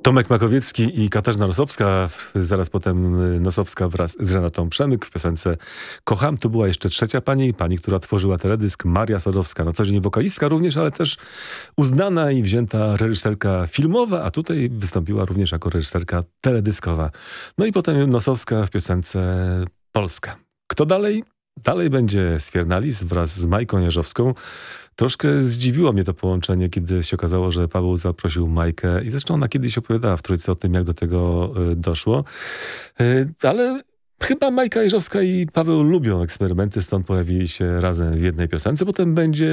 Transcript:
Tomek Makowiecki i Katarzyna Nosowska, zaraz potem Nosowska wraz z Renatą Przemyk w piosence Kocham. Tu była jeszcze trzecia pani, która tworzyła teledysk, Maria Sadowska. Na co dzień wokalistka również, ale też uznana i wzięta reżyserka filmowa, a tutaj wystąpiła również jako reżyserka teledyskowa. No i potem Nosowska w piosence Polska. Kto dalej? Dalej będzie Sfiernalis wraz z Majką Jeżowską. Troszkę zdziwiło mnie to połączenie, kiedy się okazało, że Paweł zaprosił Majkę i zresztą ona kiedyś opowiadała w Trójce o tym, jak do tego doszło. Ale chyba Majka Jeżowska i Paweł lubią eksperymenty, stąd pojawili się razem w jednej piosence. Potem będzie